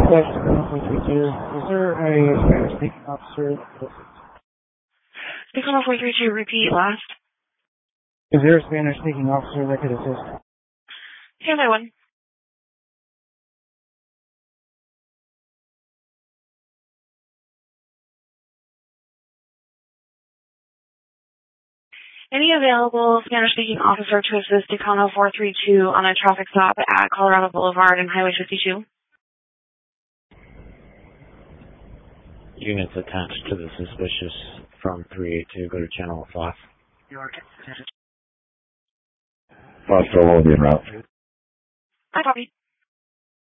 Yes, 432. Is there a Spanish-speaking officer? Speaking of 432, repeat last. Is there a Spanish-speaking officer that could assist? Stand by one. Any available Spanish-speaking officer to assist Tacoma 432 on a traffic stop at Colorado Boulevard and Highway 52? Units attached to the suspicious from 382, go to channel 5. 5 Solo will be en route. I copy.